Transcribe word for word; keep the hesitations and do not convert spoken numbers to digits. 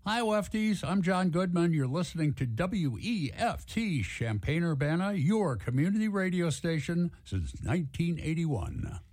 Hi, Lefties. I'm John Goodman. You're listening to W E F T Champaign-Urbana, your community radio station since nineteen eighty-one.